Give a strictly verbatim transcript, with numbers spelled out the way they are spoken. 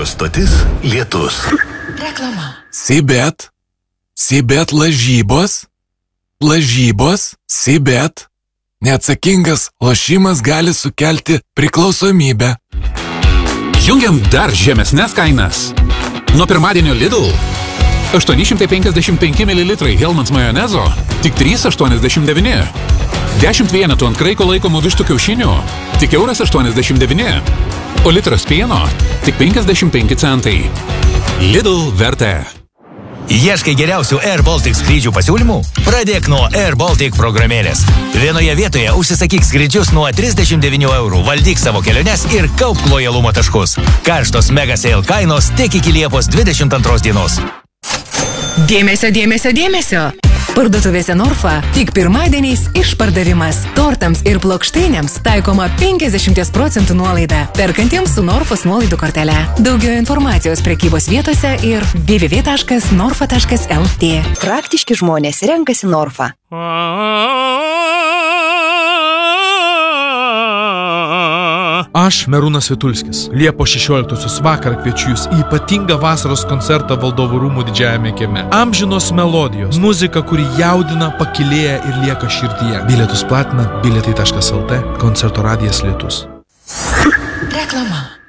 Radio stotis Lietus. Reklama. Sibet. Sibet lažybos. Lažybos. Sibet. Neatsakingas lošimas gali sukelti priklausomybę. Jungiam dar žemesnes kainas. Nuo pirmadienio Lidl aštuoni šimtai penkiasdešimt penki mililitrai Hellmann's majonezo tik trys aštuoniasdešimt devyni. dešimt vienetų ant kraiko laikomų vištų kiaušinių tik euras aštuoniasdešimt devyni. O litras pieno tik penkiasdešimt penki centai. Lidl vertė. Ieškai geriausių Air Baltic skrydžių pasiūlymų? Pradėk nuo Air Baltic programėlės. Vienoje vietoje užsisakyk skrydžius nuo trisdešimt devynių eurų, valdyk savo keliones ir kaupk lojalumo taškus. Karštos mega sale kainos tik iki Liepos dvidešimt antros dienos. Dėmesio, dėmesio, dėmesio. Parduotuvėse Norfa tik pirmadieniais išpardavimas. Tortams ir plokštainėms taikoma penkiasdešimt procentų nuolaida. Perkantiems su Norfos nuolaidų kortele. Daugiau informacijos prekybos vietose ir w w w taškas norfa taškas l t. Praktiški žmonės renkasi Norfa. Aš, Merūnas Vitulskis, Liepos šešioliktosios vakarą kviečiu jūs į ypatingą vasaros koncertą Valdovų rūmų didžiajame kieme. Amžinos melodijos, muzika, kuri jaudina, pakilėja ir lieka širdyje. Bilietus platina bilietai taškas l t, koncerto radijas Lietus. Reklama.